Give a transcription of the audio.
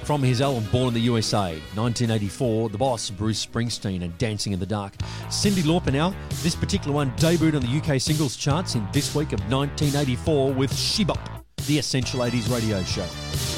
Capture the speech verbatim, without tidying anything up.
from his album Born in the U S A, nineteen eighty-four, The Boss, Bruce Springsteen and Dancing in the Dark. Cyndi Lauper now. This particular one debuted on the U K singles charts in this week of nineteen eighty-four with She Bop, the Essential eighties radio show.